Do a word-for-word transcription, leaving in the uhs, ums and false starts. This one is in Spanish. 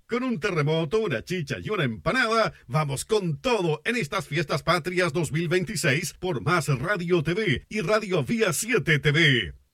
Con un terremoto, una chicha y una empanada, vamos con todo en estas Fiestas Patrias dos mil veintiséis por Más Radio T V y Radio Vía siete T V.